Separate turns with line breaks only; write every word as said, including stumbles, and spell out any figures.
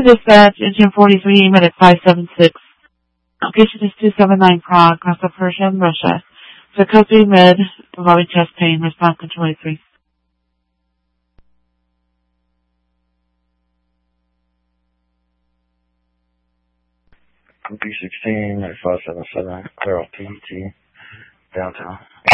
dispatch, engine forty-three, medic five seven six. Location is two seven nine Prague, Costa Persia, Russia. Psychosis med, involving chest pain, response control three.
B sixteen, five seven seven, clear off P E T, downtown.